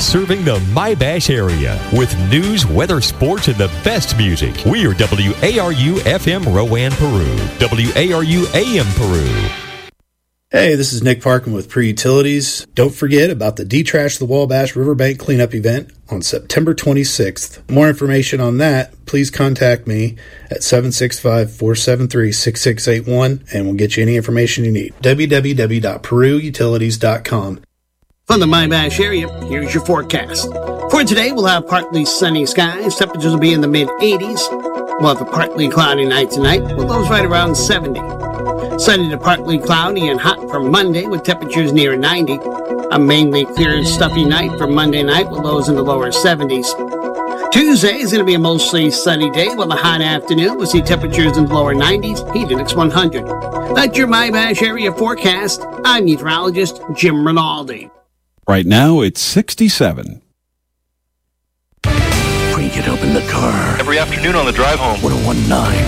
serving the My-Bash area with news, weather, sports, and the best music. We are WARU FM Rowan, Peru. WARU AM Peru. Hey, this is Nick Parkin with Pre-Utilities. Don't forget about the Detrash the Wabash Riverbank Cleanup event on September 26th. For more information on that, please contact me at 765-473-6681 and we'll get you any information you need. www.peruutilities.com. From the My-Bash area, here's your forecast. For today, we'll have partly sunny skies. Temperatures will be in the mid-80s. We'll have a partly cloudy night tonight, with lows right around 70. Sunny to partly cloudy and hot for Monday, with temperatures near 90. A mainly clear, stuffy night for Monday night, with lows in the lower 70s. Tuesday is going to be a mostly sunny day, with a hot afternoon. We'll see temperatures in the lower 90s, heat index 100. That's your My-Bash area forecast. I'm meteorologist Jim Rinaldi. Right now, it's 67. Crank it up in the car. Every afternoon on the drive home. 1019